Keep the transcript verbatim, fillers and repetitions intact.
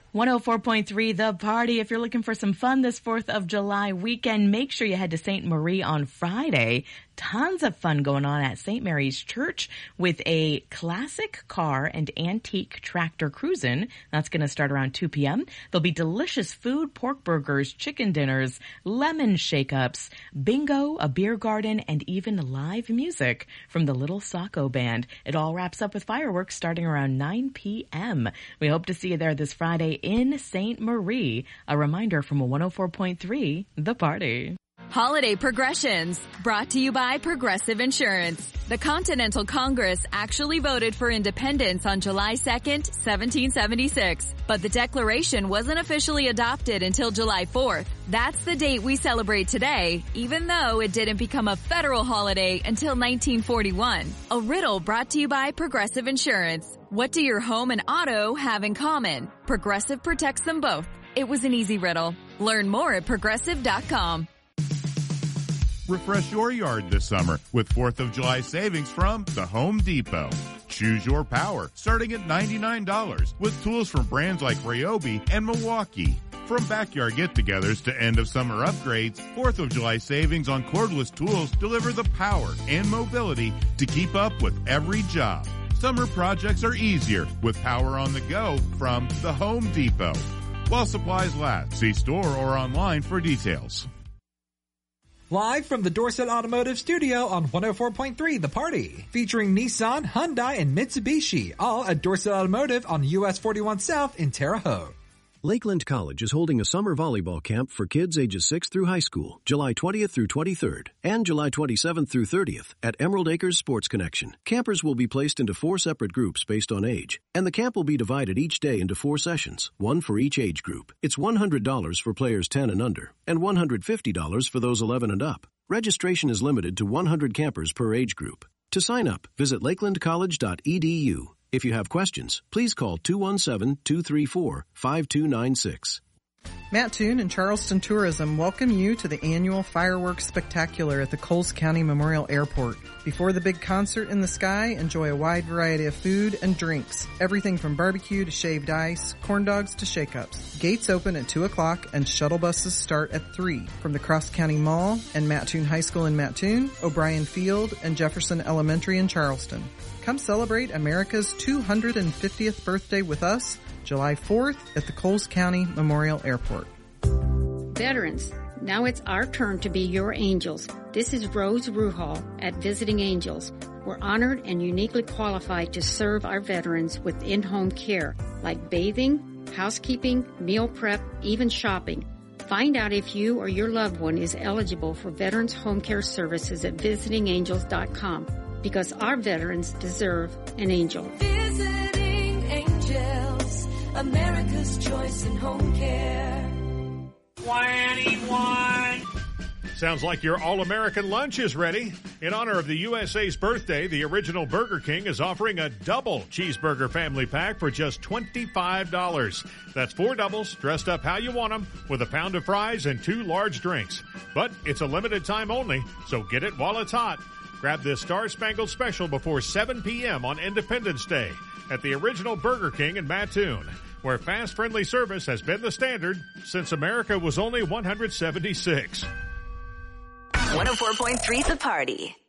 one oh four point three The Party. If you're looking for some fun this fourth of July weekend, make sure you head to Saint Marie on Friday. Tons of fun going on at Saint Mary's Church with a classic car and antique tractor cruisin'. That's going to start around two p.m. There'll be delicious food, pork burgers, chicken dinners, lemon shake-ups, bingo, a beer garden, and even live music from the Little Saco Band. It all wraps up with fireworks starting around nine p.m. We hope to see you there this Friday in Saint Marie. A reminder from a one oh four point three The Party. Holiday Progressions, brought to you by Progressive Insurance. The Continental Congress actually voted for independence on July second, seventeen seventy-six, but the Declaration wasn't officially adopted until July fourth. That's the date we celebrate today, even though it didn't become a federal holiday until nineteen forty-one. A riddle brought to you by Progressive Insurance. What do your home and auto have in common? Progressive protects them both. It was an easy riddle. Learn more at progressive dot com. Refresh your yard this summer with fourth of July savings from the Home Depot. Choose your power starting at ninety-nine dollars with tools from brands like Ryobi and Milwaukee. From backyard get-togethers to end-of-summer upgrades, fourth of July savings on cordless tools deliver the power and mobility to keep up with every job. Summer projects are easier with power on the go from the Home Depot. While supplies last, see store or online for details. Live from the Dorset Automotive Studio on one oh four point three The Party. Featuring Nissan, Hyundai, and Mitsubishi. All at Dorset Automotive on U S forty-one South in Terre Haute. Lakeland College is holding a summer volleyball camp for kids ages six through high school, July twentieth through twenty-third, and July twenty-seventh through thirtieth at Emerald Acres Sports Connection. Campers will be placed into four separate groups based on age, and the camp will be divided each day into four sessions, one for each age group. It's one hundred dollars for players ten and under, and one hundred fifty dollars for those eleven and up. Registration is limited to one hundred campers per age group. To sign up, visit lakeland college dot e d u. If you have questions, please call two one seven, two three four, five two nine six. Matt Toon and Charleston Tourism welcome you to the annual Fireworks Spectacular at the Coles County Memorial Airport. Before the big concert in the sky, enjoy a wide variety of food and drinks. Everything from barbecue to shaved ice, corn dogs to shake-ups. Gates open at two o'clock and shuttle buses start at three. From the Cross County Mall and Mattoon High School in Mattoon, O'Brien Field, and Jefferson Elementary in Charleston. Come celebrate America's two hundred fiftieth birthday with us, July fourth at the Coles County Memorial Airport. Veterans, now it's our turn to be your angels. This is Rose Ruhal at Visiting Angels. We're honored and uniquely qualified to serve our veterans with in-home care, like bathing, housekeeping, meal prep, even shopping. Find out if you or your loved one is eligible for Veterans Home Care Services at visiting angels dot com, because our veterans deserve an angel. Visiting Angels, America's choice in home care. twenty-one Sounds like your all-American lunch is ready. In honor of the U S A's birthday, the original Burger King is offering a double cheeseburger family pack for just twenty-five dollars. That's four doubles, dressed up how you want them, with a pound of fries and two large drinks. But it's a limited time only, so get it while it's hot. Grab this Star-Spangled Special before seven p.m. on Independence Day at the original Burger King in Mattoon, where fast, friendly service has been the standard since America was only one hundred seventy-six. one oh four point three The Party.